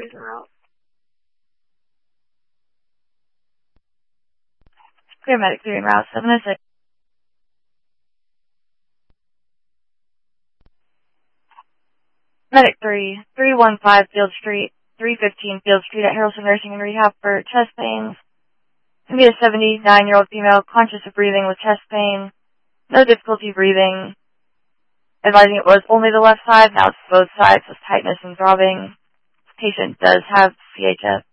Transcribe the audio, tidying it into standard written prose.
3's en route. Clear Medic 3 en route, 706. Medic 3, 315 Field Street, 315 Field Street at Harrelson Nursing and Rehab for chest pains. Can be a 79-year-old female conscious of breathing with chest pain. No difficulty breathing. Advising it was only the left side, now it's both sides with tightness and throbbing. Patient does have CHF.